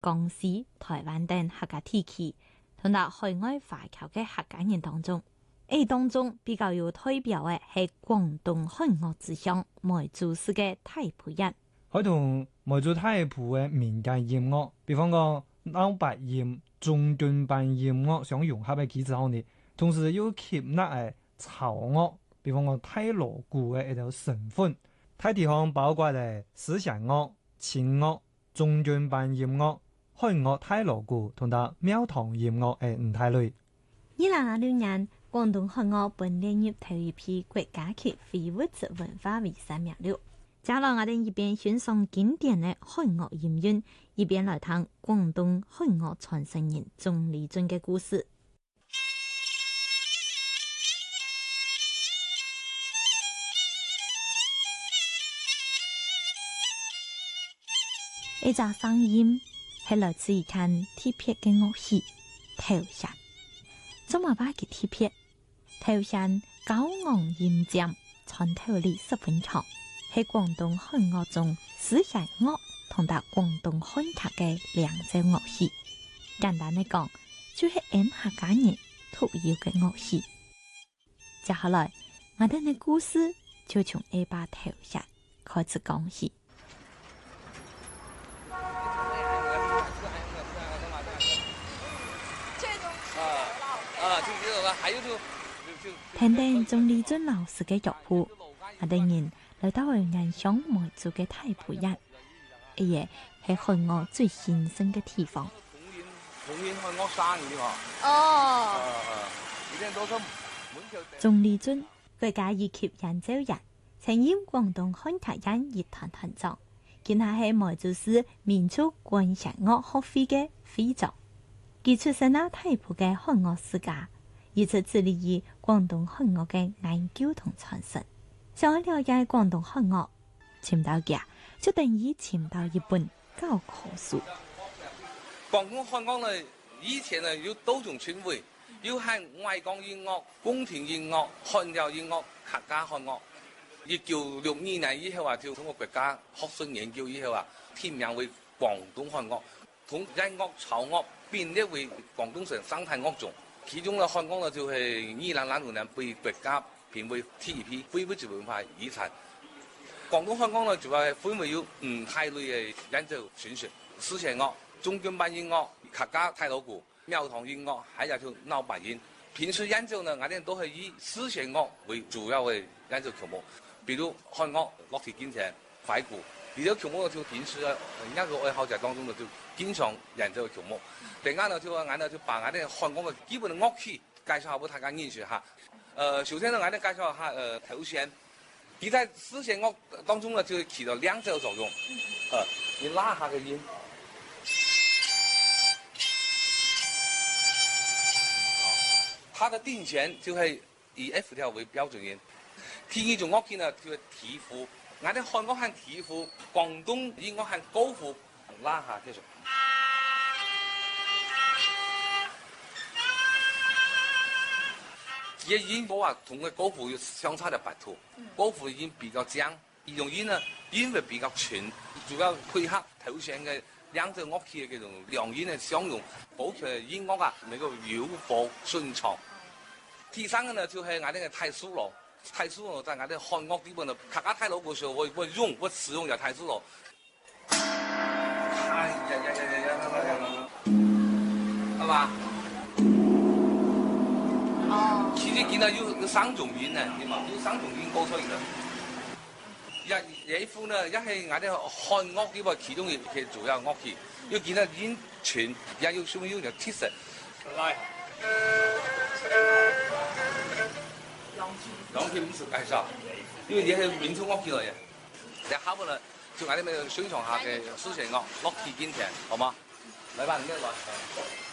江西、台湾等客家地區，同埋海外華僑嘅客家人當中，當中比較有代表嘅係廣東漢樂之鄉梅州市嘅太浦人。 佢同梅州太浦嘅民間音樂，比方講老白音、中段班音樂相融合嘅機制後呢，同時又吸納嘅草樂，比方講太鑼鼓嘅一條成分。太地方包括咧思想樂、清樂、中段班音樂、漢樂太鑼鼓同埋廟堂音樂嘅五大類。 2026年，廣東漢樂本列入頭一批國家級非物質文化遺產名錄。接下來我哋一邊欣賞經典嘅漢樂音韻，一邊來談廣東漢樂傳承人鍾理尊嘅故事。一隻聲音係來自一間鐵片嘅樂器頭簫，中華巴嘅鐵片頭簫高昂音尖，穿透力十分長。係廣東漢樂中思想樂同埋廣東漢劇嘅兩隻樂器。簡單嚟講，就係按客家人獨有嘅樂器。接下來，我哋嘅故事就從一把頭簫開始講起。聽聽鍾理尊老師嘅樂譜，我哋人來到去銀鄉梅州嘅太浦人，嘢係漢樂最興盛嘅地方。鍾理尊國家一級研究員，曾任廣東漢劇院樂團團長，現下係梅州市民族管弦樂學會嘅會長。佢出身喺太浦嘅漢樂世家，一直致力於廣東漢樂嘅研究同傳承。想要了解廣東漢樂，尋到佢就等於尋到一本教科書。 廣東漢樂呢，以前呢有多種稱謂，有係外江音樂、宮廷音樂、漢謠音樂、客家漢樂。1962年以後啊，就通過國家學術研究以後啊，添名為廣東漢樂，同音樂、草樂並列為廣東省生態樂種。其中嘅漢樂呢，就係2006年被國家評為第一批非物質文化遺產。廣東漢樂呢，主要係分為有五大類嘅演奏形式：思想樂、中段班音樂、客家太鑼鼓、廟堂音樂，還有就老白音。平時演奏呢，我哋都係以思想樂為主要嘅演奏曲目，比如漢樂、落地金錢、懷古。呢啲曲目呢，就平時啊，一個愛好者當中呢，就經常演奏嘅曲目。第二呢，就我哋就把我哋漢樂嘅基本嘅樂器介紹下俾大家認識下。首先呢，我哋介紹下頭簫。佢在思想樂當中呢，就起到兩者作用。你拉下個音，它的定弦就係以 F 調為標準音。第二種樂器呢，叫提符。我哋漢樂喊提符，廣東音樂喊高符。拉下繼續。這音波啊，同個高符有相差的白度。高符音比較僵，呢種音呢音會比較全，主要配合頭簫嘅兩隻樂器嘅嗰種兩音嘅相融，保持音樂啊能夠柔和順暢。第三個呢就係我哋嘅太蘇鑼，太蘇鑼在我哋漢樂基本的客家太鑼鼓時候，我使用嘅太蘇鑼。係嘛？其實見到有三種音呢，對嘛？有三種音高出嚟嘅。一副呢，一係我哋漢樂呢個其中嘅主要樂器，要見到音全，也要需要有特色。來，兩片50介紹，因為你係民族樂器嚟嘅。你下邊呢，就我哋咪宣傳下嘅思想樂，樂器經典，好嗎？來吧，你來。